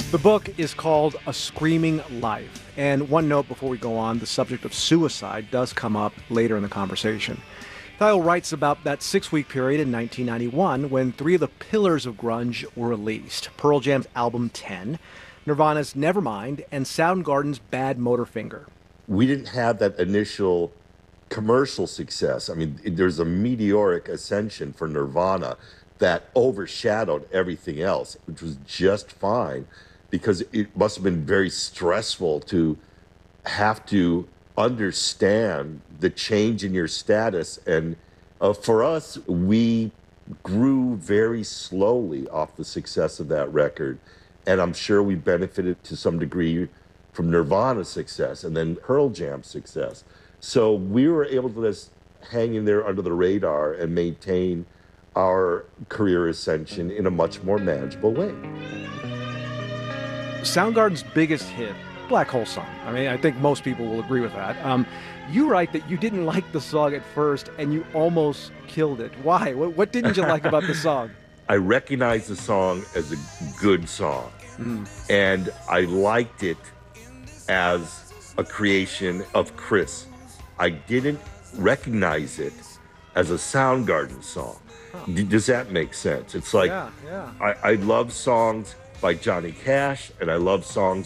The book is called A Screaming Life. And one note before we go on, the subject of suicide does come up later in the conversation. Thayil writes about that 6-week period in 1991 when three of the pillars of grunge were released: Pearl Jam's album 10, Nirvana's Nevermind, and Soundgarden's Bad Motorfinger. We didn't have that initial commercial success. I mean, there's a meteoric ascension for Nirvana that overshadowed everything else, which was just fine because it must have been very stressful to have to understand the change in your status. And for us, we grew very slowly off the success of that record. And I'm sure we benefited to some degree from Nirvana's success and then Pearl Jam's success. So we were able to just hang in there under the radar and maintain our career ascension in a much more manageable way. Soundgarden's biggest hit, Black Hole Sun. I mean, I think most people will agree with that. You write that you didn't like the song at first and you almost killed it. Why? What didn't you like about the song? I recognized the song as a good song, and I liked it as a creation of Chris. I didn't recognize it as a Soundgarden song. Does that make sense? It's like, Yeah. I love songs by Johnny Cash, and I love songs